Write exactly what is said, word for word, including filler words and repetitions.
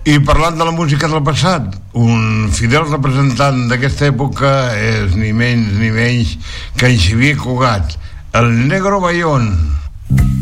I parlant de la música del passat, un fidel representant d'aquesta època és ni menys ni menys que en Xavier Cugat, el Negro Bayón.